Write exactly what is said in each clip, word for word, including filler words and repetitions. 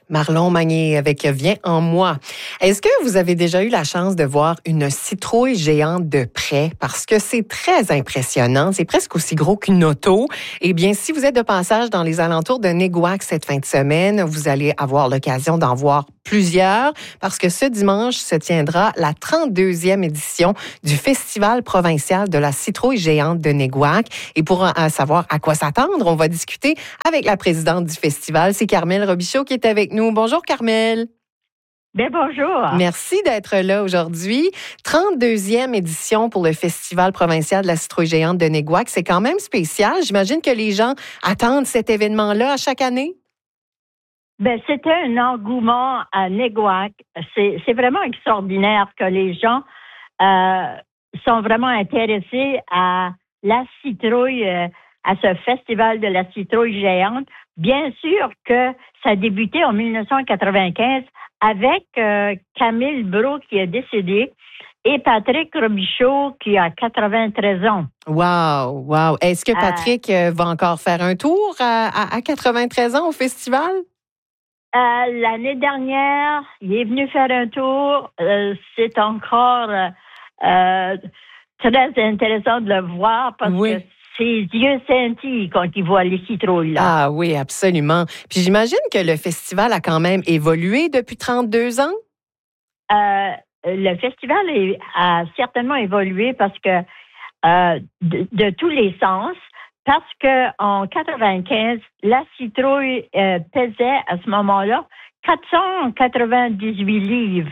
Marlon Magnier avec Viens en moi. Est-ce que vous avez déjà eu la chance de voir une citrouille géante de près? Parce que c'est très impressionnant. C'est presque aussi gros qu'une auto. Eh bien, si vous êtes de passage dans les alentours de Néguac cette fin de semaine, vous allez avoir l'occasion d'en voir plusieurs parce que ce dimanche se tiendra la trente-deuxième édition du Festival provincial de la citrouille géante de Néguac. Et pour euh, savoir à quoi s'attendre, on va discuter avec la présidente du festival. C'est Carmel Robichaud qui est avec nous. Bonjour, Carmel. Bien, bonjour. Merci d'être là aujourd'hui. trente-deuxième édition pour le Festival provincial de la citrouille géante de Néguac. C'est quand même spécial. J'imagine que les gens attendent cet événement-là à chaque année. Ben, c'était un engouement à Néguac. C'est, c'est vraiment extraordinaire que les gens euh, sont vraiment intéressés à la citrouille, euh, à ce Festival de la citrouille géante. Bien sûr que ça a débuté en dix-neuf cent quatre-vingt-quinze avec euh, Camille Brault qui est décédé et Patrick Robichaud qui a quatre-vingt-treize ans. Wow, wow. Est-ce que Patrick euh, va encore faire un tour à, à, à quatre-vingt-treize ans au festival? Euh, l'année dernière, il est venu faire un tour. Euh, c'est encore euh, très intéressant de le voir parce oui. que ses yeux scintillent quand il voit les citrouilles. Là. Ah oui, absolument. Puis j'imagine que le festival a quand même évolué depuis trente-deux ans? Euh, le festival est, a certainement évolué parce que euh, de, de tous les sens, parce qu'en quatre-vingt-quinze, la citrouille euh, pesait à ce moment-là quatre cent quatre-vingt-dix-huit livres.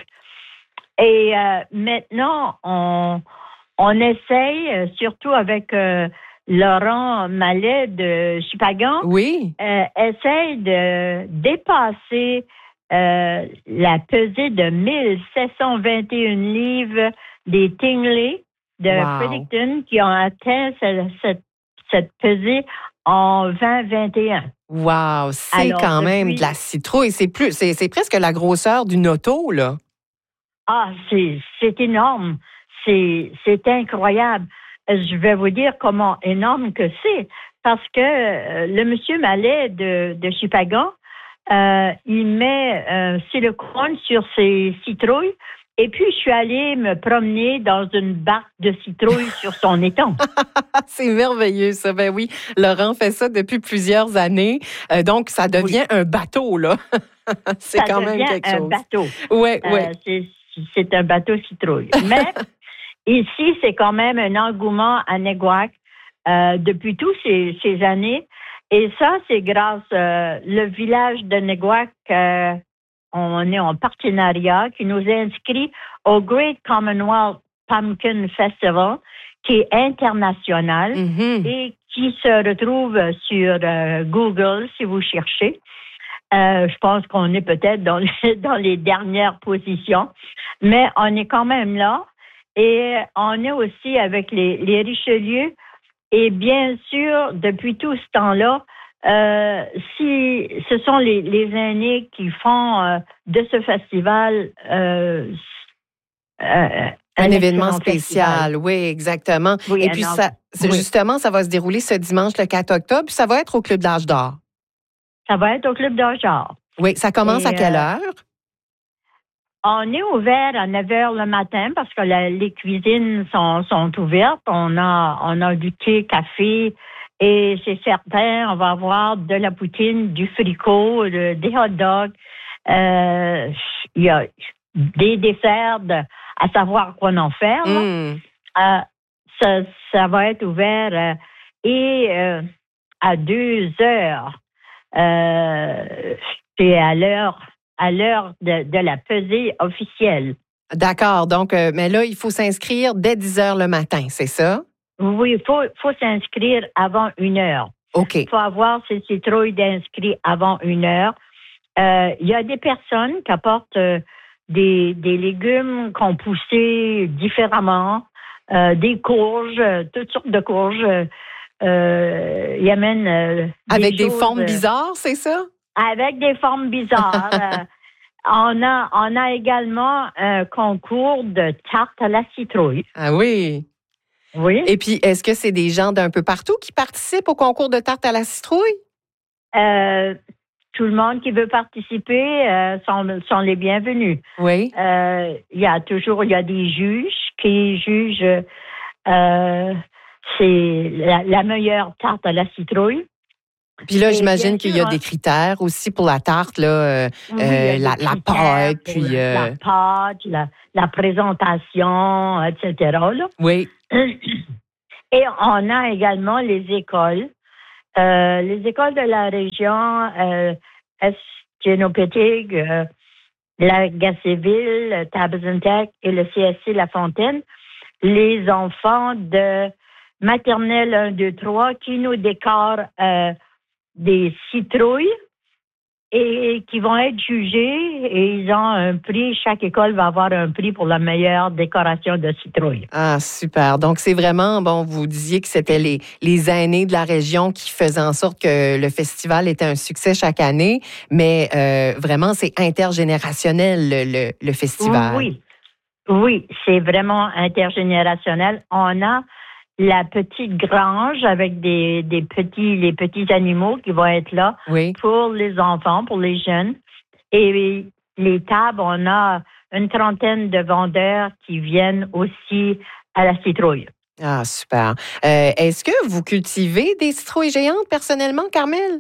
Et euh, maintenant, on, on essaye, surtout avec euh, Laurent Mallet de Chupagan, oui. euh, essaye de dépasser euh, la pesée de mille sept cent vingt et un livres des Tingley de wow. Fredericton qui ont atteint cette, cette, cette pesée en vingt vingt et un. Wow, c'est Alors, quand depuis... même de la citrouille. C'est plus, c'est, c'est presque la grosseur d'une auto, là. Ah, c'est, c'est énorme. C'est, c'est incroyable. Je vais vous dire comment énorme que c'est. Parce que euh, le monsieur Mallet de, de Chupagan, euh, il met euh, silicone sur ses citrouilles. Et puis, je suis allée me promener dans une barque de citrouilles sur son étang. C'est merveilleux, ça. Ben oui, Laurent fait ça depuis plusieurs années. Euh, donc, ça devient oui. un bateau, là. c'est ça quand même quelque chose. Ça devient un bateau. Oui, euh, oui. C'est, c'est un bateau citrouille. Mais ici, c'est quand même un engouement à Néguac euh, depuis toutes ces, ces années. Et ça, c'est grâce euh, le village de Néguac. Euh, on est en partenariat qui nous a inscrits au Great Commonwealth Pumpkin Festival, qui est international mm-hmm. et qui se retrouve sur euh, Google si vous cherchez. Euh, je pense qu'on est peut-être dans les, dans les dernières positions, mais on est quand même là. Et on est aussi avec les, les Richelieu. Et bien sûr, depuis tout ce temps-là, euh, si ce sont les, les aînés qui font euh, de ce festival euh, euh, un, un événement spécial, festival. Oui, exactement. Oui, et puis, ça, oui. justement, ça va se dérouler ce dimanche, le quatre octobre, puis ça va être au Club d'Âge d'Or. Ça va être au Club d'Âge d'Or. Oui, ça commence et, à quelle euh, heure? On est ouvert à neuf heures le matin parce que la, les cuisines sont, sont ouvertes. On a, on a du thé, café et c'est certain, on va avoir de la poutine, du fricot, de, des hot dogs. Euh, il y a des desserts de, à savoir quoi en faire. Mm. Euh, ça, ça va être ouvert euh, et euh, à deux heures. Euh, c'est à l'heure à l'heure de, de la pesée officielle. D'accord. Donc, euh, mais là, il faut s'inscrire dès dix heures le matin, c'est ça? Oui, il faut, faut s'inscrire avant une heure. OK. Il faut avoir ces citrouilles d'inscrits avant une heure. Euh, il y a des personnes qui apportent euh, des, des légumes qu'on poussé différemment, euh, des courges, toutes sortes de courges. Euh, ils amènent euh, des Avec des choses, formes bizarres, c'est ça? Avec des formes bizarres. euh, on a, on a également un concours de tarte à la citrouille. Ah oui? Oui. Et puis, est-ce que c'est des gens d'un peu partout qui participent au concours de tarte à la citrouille? Euh, tout le monde qui veut participer euh, sont, sont les bienvenus. Oui. Euh, il y a toujours, il y a des juges qui jugent euh, c'est la, la meilleure tarte à la citrouille. Puis là, Et j'imagine bien qu'il y sûr, a des critères aussi pour la tarte, là, euh, oui, il y a euh, des la, la critères pâte, pour puis... la, euh, la pâte, la, la présentation, et cetera là. Oui, Et on a également les écoles. Euh, les écoles de la région euh, Est-Génopétig, euh, la Gacéville, Tabazantec et le C S C La Fontaine, les enfants de maternelle un, deux, trois qui nous décorent euh, des citrouilles et qui vont être jugés et ils ont un prix. Chaque école va avoir un prix pour la meilleure décoration de citrouille. ah, super. Donc, c'est vraiment, bon, vous disiez que c'était les, les aînés de la région qui faisaient en sorte que le festival était un succès chaque année, mais euh, vraiment, c'est intergénérationnel, le, le, le festival. Oui, oui, c'est vraiment intergénérationnel. On a la petite grange avec des, des petits, les petits animaux qui vont être là Oui. pour les enfants, pour les jeunes. Et les tables, on a une trentaine de vendeurs qui viennent aussi à la citrouille. Ah, super. Euh, est-ce que vous cultivez des citrouilles géantes personnellement, Carmel?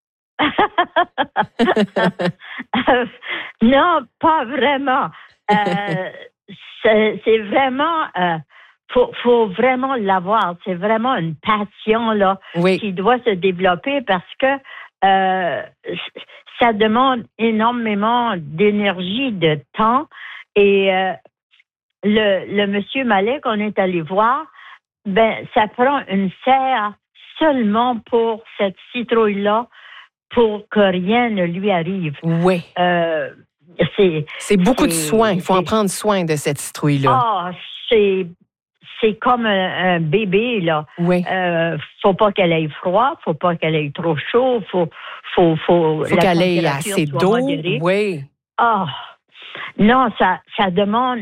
euh, non, pas vraiment. Euh, c'est, c'est vraiment... Euh, Faut, faut vraiment l'avoir. C'est vraiment une passion là Oui. qui doit se développer parce que euh, ça demande énormément d'énergie, de temps. Et euh, le, le monsieur Mallet qu'on est allé voir, ben ça prend une serre seulement pour cette citrouille-là pour que rien ne lui arrive. Oui. Euh, c'est, c'est beaucoup c'est, de soin. Il faut c'est, en prendre soin de cette citrouille-là. Ah, oh, c'est C'est comme un, un bébé, là. Oui. Euh, faut pas qu'elle ait froid, faut pas qu'elle ait trop chaud, faut, faut, faut, faut la qu'elle ait température assez soit d'eau. modérée. Oui. Ah, non, ça, ça demande,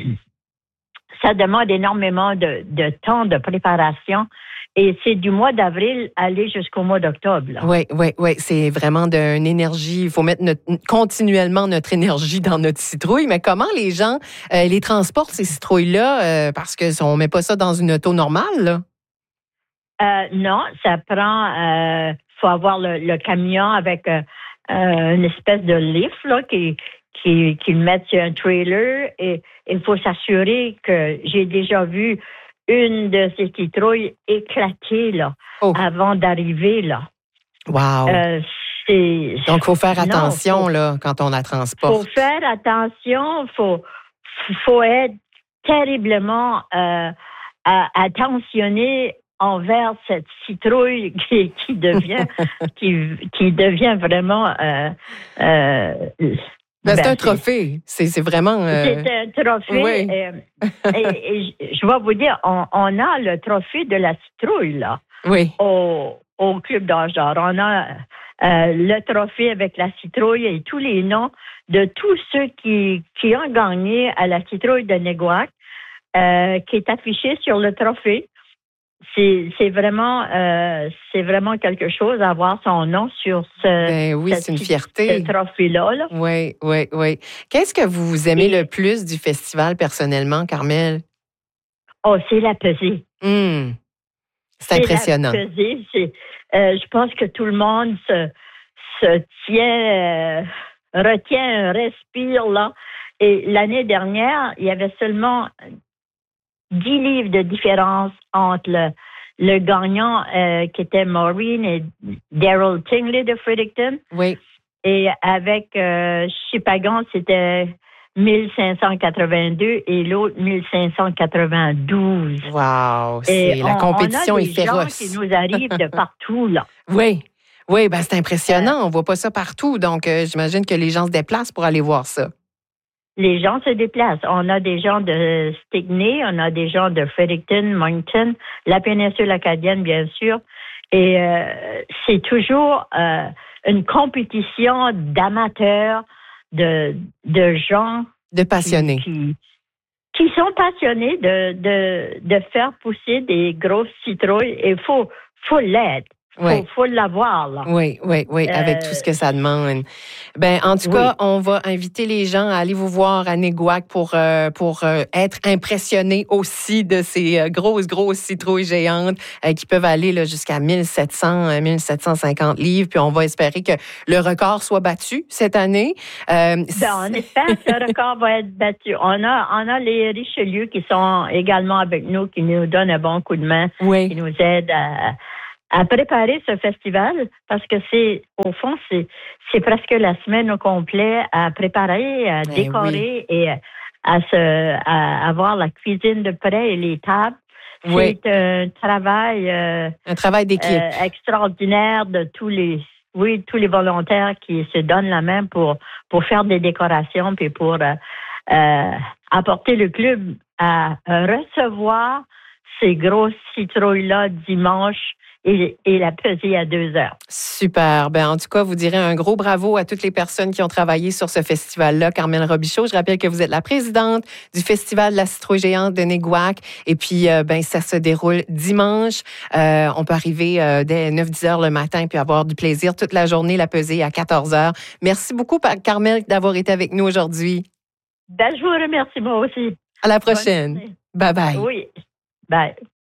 ça demande énormément de, de temps de préparation. Et c'est du mois d'avril aller jusqu'au mois d'octobre. Là. Oui, oui, oui. C'est vraiment d'une énergie. Il faut mettre notre, continuellement notre énergie dans notre citrouille. Mais comment les gens euh, les transportent, ces citrouilles-là? Euh, parce qu'on ne met pas ça dans une auto normale, là? Euh, non, ça prend... Il euh, faut avoir le, le camion avec euh, euh, une espèce de lift là, qui, qui, qui le mettent sur un trailer. Et il faut s'assurer que j'ai déjà vu une de ces citrouilles éclater là, oh. avant d'arriver là. Wow! Euh, c'est... Donc, il faut faire attention non, faut, là, quand on la transporte. Il faut faire attention, il faut, faut être terriblement euh, attentionné envers cette citrouille qui, qui, devient, qui, qui devient vraiment... Euh, euh, Ben, c'est ben, un trophée. C'est, c'est vraiment... Euh... C'est un trophée. Oui. Et, et, et je vais vous dire, on, on a le trophée de la citrouille, là. Oui. Au, au Club d'Âge d'Or. On a euh, le trophée avec la citrouille et tous les noms de tous ceux qui, qui ont gagné à la citrouille de Néguac, euh, qui est affiché sur le trophée. C'est, c'est vraiment euh, c'est vraiment quelque chose à avoir son nom sur ce ben oui, c'est une fierté. Ce trophée-là. Là. Oui, oui, oui. Qu'est-ce que vous aimez Et, le plus du festival personnellement, Carmel? Oh, c'est la pesée. Mmh. C'est, c'est impressionnant. La pesée, c'est, euh, je pense que tout le monde se, se tient, euh, retient un respire là. Et l'année dernière, il y avait seulement dix livres de différence entre le, le gagnant euh, qui était Maureen et Daryl Tingley de Fredericton. Oui. Et avec euh, Chipagan, c'était mille cinq cent quatre-vingt-deux et l'autre mille cinq cent quatre-vingt-douze. Wow! C'est, la on, compétition on a est des féroce. Gens qui nous arrivent de partout, là. Oui. Oui, ben c'est impressionnant. Euh, on voit pas ça partout. Donc, euh, j'imagine que les gens se déplacent pour aller voir ça. Les gens se déplacent. On a des gens de Stickney, on a des gens de Fredericton, Moncton, la péninsule acadienne, bien sûr. Et euh, c'est toujours euh, une compétition d'amateurs, de, de gens... De passionnés. Qui, qui, qui sont passionnés de, de, de faire pousser des grosses citrouilles. Et il faut, faut l'être. faut, oui. faut l'avoir, là. Oui, oui, oui, Euh, avec tout ce que ça demande. Ben, en tout oui. cas, on va inviter les gens à aller vous voir à Néguac pour, euh, pour euh, être impressionnés aussi de ces euh, grosses, grosses citrouilles géantes euh, qui peuvent aller là, jusqu'à mille sept cents, mille sept cent cinquante livres. Puis on va espérer que le record soit battu cette année. Euh, Ben, on espère que le record va être battu. On a, on a les Richelieu qui sont également avec nous, qui nous donnent un bon coup de main, oui. qui nous aident à, à préparer ce festival, parce que c'est, au fond, c'est, c'est presque la semaine au complet à préparer, à Eh décorer oui. et à se, à avoir la cuisine de près et les tables. Oui. C'est un travail, euh, un travail d'équipe euh, extraordinaire de tous les, oui, tous les volontaires qui se donnent la main pour pour faire des décorations puis pour euh, euh, apporter le club à recevoir ces grosses citrouilles-là dimanche et, et la peser à deux heures. Super. Ben, en tout cas, vous direz un gros bravo à toutes les personnes qui ont travaillé sur ce festival-là. Carmel Robichaud, je rappelle que vous êtes la présidente du Festival de la citrouille géante de Néguac. Et puis, euh, ben, ça se déroule dimanche. Euh, on peut arriver euh, dès neuf dix heures le matin puis avoir du plaisir toute la journée, la peser à quatorze heures. Merci beaucoup, Carmel, d'avoir été avec nous aujourd'hui. Ben, je vous remercie, moi aussi. À la prochaine. Bye bye. Oui. Bye.